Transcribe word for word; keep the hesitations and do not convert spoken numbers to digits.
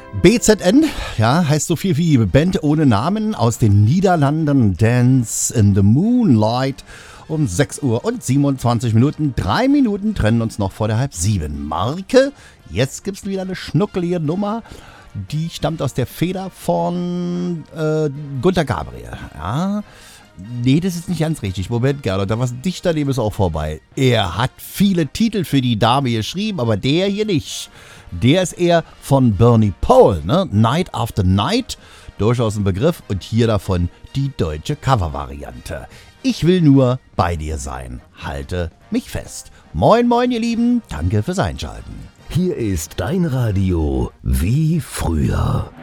B Z N, ja, heißt so viel wie Band ohne Namen aus den Niederlanden. Dance in the Moonlight um sechs Uhr und siebenundzwanzig Minuten. Drei Minuten trennen uns noch vor der halb sieben Marke. Jetzt gibt's wieder eine schnuckelige Nummer. Die stammt aus der Feder von äh, Gunter Gabriel. Ja, nee, das ist nicht ganz richtig. Moment, Gerald, da was dicht daneben ist auch vorbei. Er hat viele Titel für die Dame geschrieben, aber der hier nicht. Der ist eher von Bernie Powell, ne? Night After Night, durchaus ein Begriff. Und hier davon die deutsche Covervariante. Ich will nur bei dir sein. Halte mich fest. Moin, moin, ihr Lieben. Danke fürs Einschalten. Hier ist dein Radio wie früher.